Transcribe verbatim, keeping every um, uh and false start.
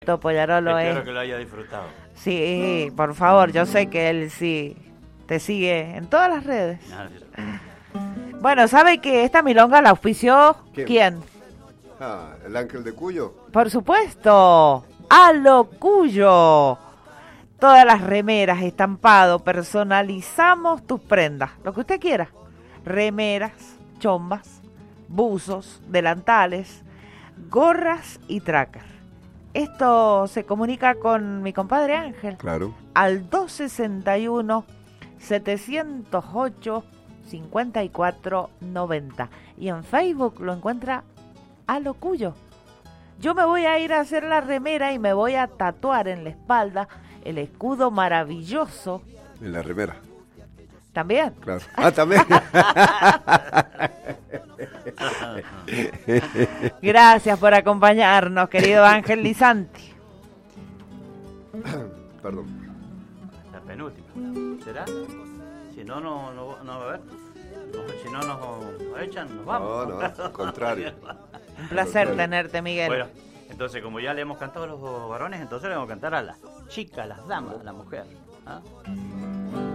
Pollarolo es. Espero que lo haya disfrutado. Sí, por favor, yo sé que él sí te sigue en todas las redes. Bueno, ¿sabe que esta milonga la auspició ¿Quién? quién? Ah, el ángel de Cuyo. Por supuesto, a lo Cuyo. Todas las remeras, estampado, personalizamos tus prendas, lo que usted quiera. Remeras, chombas, buzos, delantales, gorras y tracker. Esto se comunica con mi compadre Ángel. Claro. Al dos sesenta y uno, setecientos ocho, cincuenta y cuatro noventa. Y en Facebook lo encuentra a lo Cuyo. Yo me voy a ir a hacer la remera y me voy a tatuar en la espalda el escudo maravilloso. En la remera. ¿También? Claro. Ah, también. Gracias por acompañarnos, querido Ángel Lizanti. Perdón. La penúltima. ¿Será? Si no, no, no, no va a haber. No, si no nos echan, nos vamos. No, no, al contrario. Un placer Bueno. tenerte, Miguel. Bueno, entonces como ya le hemos cantado a los varones, entonces le vamos a cantar a las chicas, a las damas, a la mujer. ¿Ah?